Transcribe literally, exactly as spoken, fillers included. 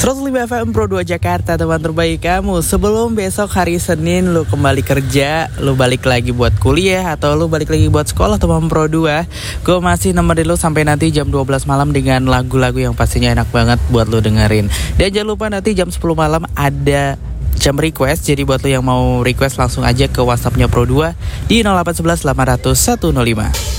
seratus lima F M Pro dua Jakarta, teman terbaik kamu. Sebelum besok hari Senin lu kembali kerja, lu balik lagi buat kuliah, atau lu balik lagi buat sekolah teman Pro dua, gue masih nemenin lu sampai nanti jam dua belas malam dengan lagu-lagu yang pastinya enak banget buat lu dengerin. Dan jangan lupa nanti jam sepuluh malam ada jam request. Jadi buat lu yang mau request langsung aja ke WhatsAppnya Pro dua di nol delapan satu satu delapan nol satu nol lima.